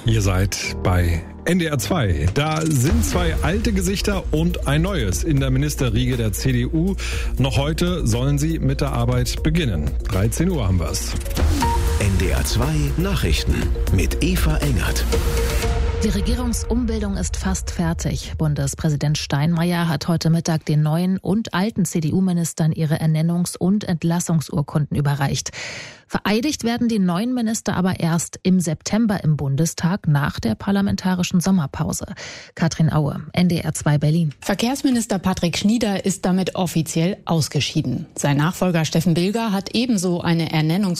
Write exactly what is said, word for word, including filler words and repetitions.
Ihr seid bei N D R zwei. Da sind zwei alte Gesichter und ein neues in der Ministerriege der C D U. Noch heute sollen sie mit der Arbeit beginnen. dreizehn Uhr haben wir's. N D R zwei Nachrichten mit Eva Engert. Die Regierungsumbildung ist fast fertig. Bundespräsident Steinmeier hat heute Mittag den neuen und alten C D U-Ministern ihre Ernennungs- und Entlassungsurkunden überreicht. Vereidigt werden die neuen Minister aber erst im September im Bundestag nach der parlamentarischen Sommerpause. Katrin Aue, N D R zwei Berlin. Verkehrsminister Patrick Schnieder ist damit offiziell ausgeschieden. Sein Nachfolger Steffen Bilger hat ebenso eine Ernennungs-